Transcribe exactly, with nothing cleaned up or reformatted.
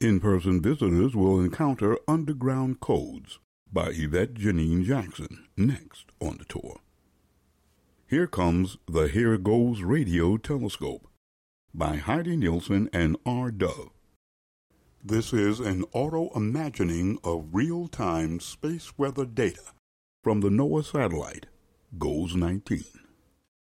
In-person visitors will encounter Underground Codes by Yvette Janine Jackson next on the tour. Here comes The Here Goes Radio Telescope by Heidi Nielsen and R. Dove. This is an auto-imagining of real-time space weather data from the NOAA satellite, GOES nineteen.